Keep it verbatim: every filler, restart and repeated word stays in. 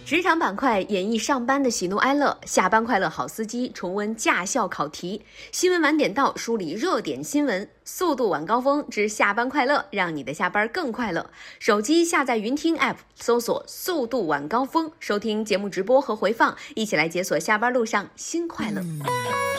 职场板块演绎上班的喜怒哀乐，下班快乐好司机重温驾校考题，新闻晚点到梳理热点新闻，速度晚高峰之下班快乐，让你的下班更快乐。手机下载云听 app， 搜索速度晚高峰，收听节目直播和回放，一起来解锁下班路上新快乐。